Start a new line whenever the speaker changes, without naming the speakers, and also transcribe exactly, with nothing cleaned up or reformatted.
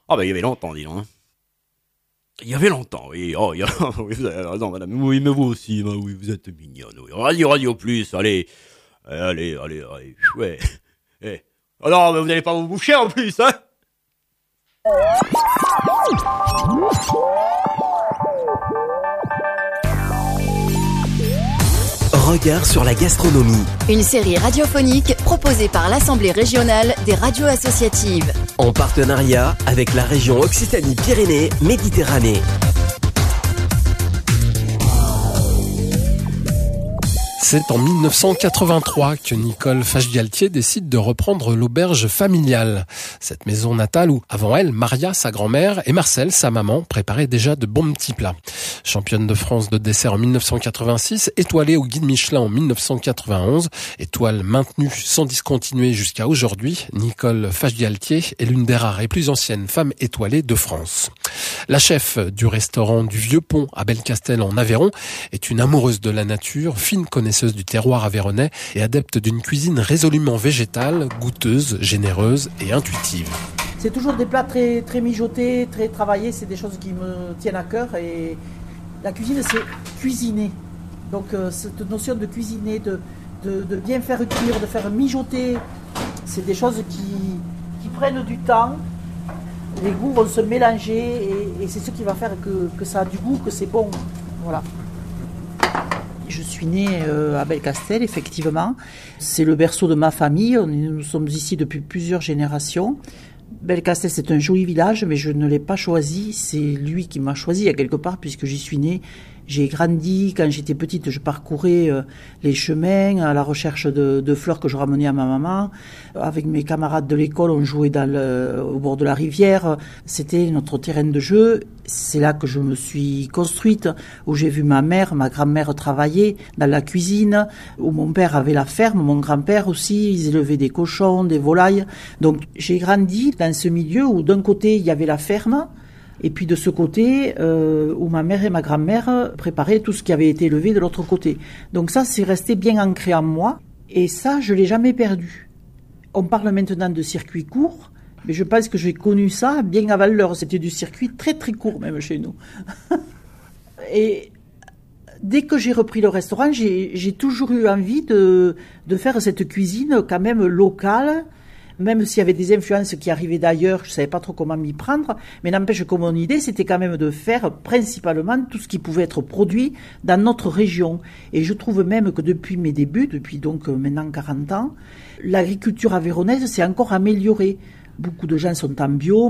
Ah bah il y avait longtemps, dis donc. Hein. Il y avait longtemps, oui. Oh, il y a... oui, vous avez raison, madame. Oui, mais vous aussi, bah, oui, vous êtes mignonne. Oui. Radio, radio plus, allez. Allez, allez, allez. Ouais. Eh. Oh non, mais vous n'allez pas vous boucher en plus, hein.
Regard sur la gastronomie.
Une série radiophonique proposée par l'Assemblée régionale des radios associatives.
En partenariat avec la région Occitanie-Pyrénées-Méditerranée.
C'est en dix-neuf cent quatre-vingt-trois que Nicole Fage-Galtier décide de reprendre l'auberge familiale. Cette maison natale où, avant elle, Maria, sa grand-mère, et Marcel, sa maman, préparaient déjà de bons petits plats. Championne de France de dessert en dix-neuf cent quatre-vingt-six, étoilée au guide Michelin en dix-neuf cent quatre-vingt-onze, étoile maintenue sans discontinuer jusqu'à aujourd'hui, Nicole Fage-Galtier est l'une des rares et plus anciennes femmes étoilées de France. La chef du restaurant du Vieux Pont à Belcastel en Aveyron est une amoureuse de la nature, fine connaisseuse du terroir aveyronnais et adepte d'une cuisine résolument végétale, goûteuse, généreuse et intuitive.
C'est toujours des plats très, très mijotés, très travaillés, c'est des choses qui me tiennent à cœur et la cuisine c'est cuisiner. Donc euh, cette notion de cuisiner, de, de, de bien faire cuire, de faire mijoter, c'est des choses qui, qui prennent du temps. Les goûts vont se mélanger et, et c'est ce qui va faire que, que ça a du goût, que c'est bon. Voilà. Je suis née euh, à Belcastel, effectivement. C'est le berceau de ma famille. On est, nous sommes ici depuis plusieurs générations. Belcastel, c'est un joli village, mais je ne l'ai pas choisi. C'est lui qui m'a choisi, à quelque part, puisque j'y suis née. J'ai grandi. Quand j'étais petite, je parcourais euh, les chemins à la recherche de, de fleurs que je ramenais à ma maman. Avec mes camarades de l'école, on jouait dans le, au bord de la rivière. C'était notre terrain de jeu. C'est là que je me suis construite, où j'ai vu ma mère, ma grand-mère travailler dans la cuisine, où mon père avait la ferme, mon grand-père aussi, ils élevaient des cochons, des volailles. Donc j'ai grandi dans ce milieu où d'un côté il y avait la ferme, et puis de ce côté euh, où ma mère et ma grand-mère préparaient tout ce qui avait été élevé de l'autre côté. Donc ça, c'est resté bien ancré en moi, et ça, je l'ai jamais perdu. On parle maintenant de circuit court, mais je pense que j'ai connu ça bien avant l'heure. C'était du circuit très très court même chez nous. Et dès que j'ai repris le restaurant, j'ai, j'ai toujours eu envie de, de faire cette cuisine quand même locale, même s'il y avait des influences qui arrivaient d'ailleurs, je ne savais pas trop comment m'y prendre, mais n'empêche que mon idée, c'était quand même de faire principalement tout ce qui pouvait être produit dans notre région. Et je trouve même que depuis mes débuts, depuis donc maintenant quarante ans, l'agriculture aveyronnaise s'est encore améliorée. Beaucoup de gens sont en bio.